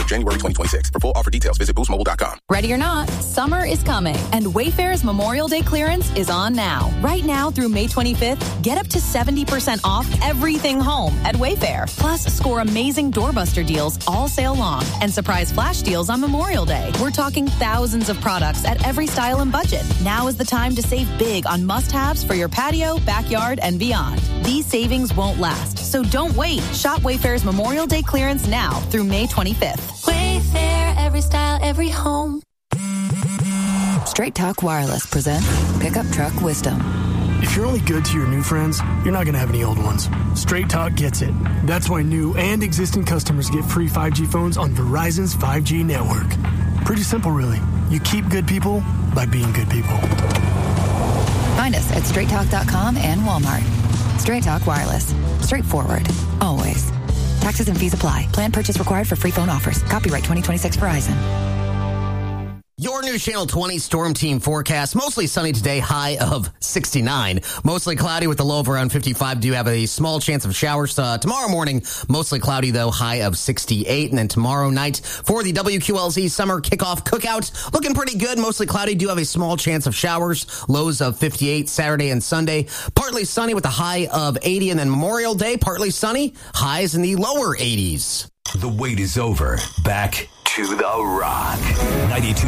January 2026. For full offer details, visit boostmobile.com. Ready or not, summer is coming, and Wayfair's Memorial Day clearance is on now. Right now through May 25th, get up to 70% off everything home at Wayfair. Plus, score amazing doorbuster deals all sale long and surprise flash deals on Memorial Day. We're talking thousands of products at every style and budget. Now is the time to save big on must-haves for your patio, backyard, and beyond. These savings won't last, so don't wait. Shop Wayfair's Memorial Day clearance now through May 25th. Wayfair, every style, every home. Straight Talk Wireless presents Pickup Truck Wisdom. If you're only good to your new friends, you're not going to have any old ones. Straight Talk gets it. That's why new and existing customers get free 5G phones on Verizon's 5G network. Pretty simple, really. You keep good people by being good people. Find us at straighttalk.com and Walmart. Straight Talk Wireless. Straightforward. Always. Taxes and fees apply. Plan purchase required for free phone offers. Copyright 2026 Verizon. Your new Channel 20 Storm Team forecast. Mostly sunny today, high of 69. Mostly cloudy with a low of around 55. Do have a small chance of showers tomorrow morning. Mostly cloudy, though, high of 68. And then tomorrow night for the WQLZ Summer Kickoff Cookout. Looking pretty good. Mostly cloudy. Do have a small chance of showers. Lows of 58 Saturday and Sunday. Partly sunny with a high of 80. And then Memorial Day, partly sunny. Highs in the lower 80s. The wait is over. Back to the Rock. 92.